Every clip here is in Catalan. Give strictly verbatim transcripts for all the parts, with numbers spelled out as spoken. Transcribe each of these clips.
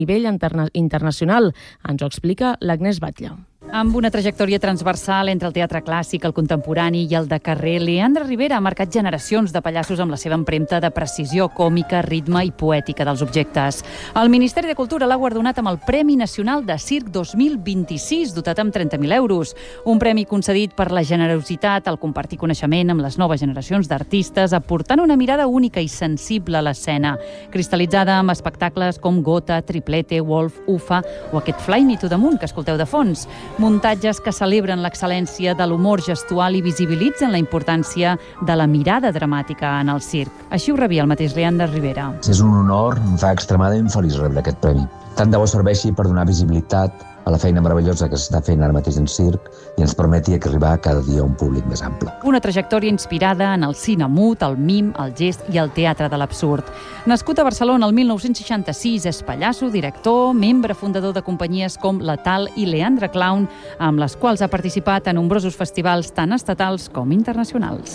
nivell interna- internacional. Ens ho explica l'Agnès Batlle. Amb una trajectòria transversal entre el teatre clàssic, el contemporani i el de carrer, Leandre Ribera ha marcat generacions de pallassos amb la seva empremta de precisió còmica, ritme i poètica dels objectes. El Ministeri de Cultura l'ha guardonat amb el Premi Nacional de Circ dos mil vint-i-sis, dotat amb trenta mil euros. Un premi concedit per la generositat al compartir coneixement amb les noves generacions d'artistes, aportant una mirada única i sensible a l'escena, cristal·litzada amb espectacles com Gota, Triplete, Wolf, Ufa o aquest Fly Me to the Moon que escolteu de fons. Muntatges que celebren l'excel·lència de l'humor gestual i visibilitzen la importància de la mirada dramàtica en el circ. Així ho rebia el mateix Leandre Ribera. És un honor, em fa extremadament feliç rebre aquest premi. Tant de bo serveixi per donar visibilitat a la feina meravellosa que s'està fent ara mateix en circ i ens permeti arribar cada dia a un públic més ample. Una trajectòria inspirada en el cine mut, el mim, el gest i el teatre de l'absurd. Nascut a Barcelona el mil nou-cents seixanta-sis, és pallasso, director, membre fundador de companyies com La Tal i Leandre Clown, amb les quals ha participat en nombrosos festivals tant estatals com internacionals.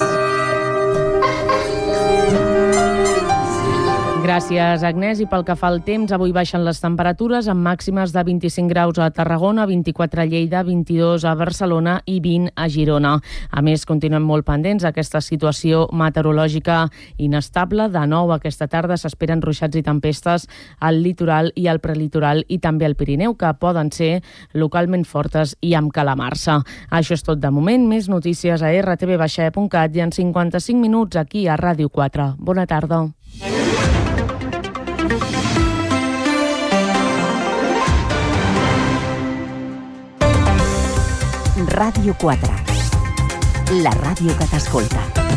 Gràcies, Agnès. I pel que fa al temps, avui baixen les temperatures amb màximes de vint-i-cinc graus a Tarragona, vint-i-quatre a Lleida, vint-i-dos a Barcelona i vint a Girona. A més, continuem molt pendents d'aquesta situació meteorològica inestable. De nou, aquesta tarda s'esperen ruixats i tempestes al litoral i al prelitoral i també al Pirineu, que poden ser localment fortes i amb calamarsa. Això és tot de moment. Més notícies a erre te ve baixa e punt cat i en cinquanta-cinc minuts aquí a Ràdio quatre. Bona tarda. Ràdio quatre. La ràdio que t'escolta.